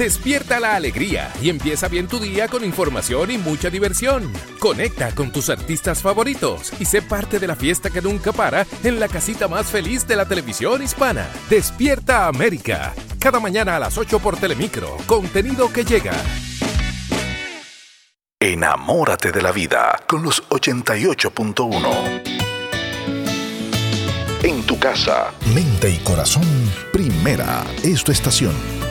Despierta la alegría y empieza bien tu día con información y mucha diversión. Conecta con tus artistas favoritos y sé parte de la fiesta que nunca para en la casita más feliz de la televisión hispana. Despierta América. Cada mañana a las 8 por Telemicro. Contenido que llega. Enamórate de la vida con los 88.1. En tu casa, mente y corazón, Primera es tu estación.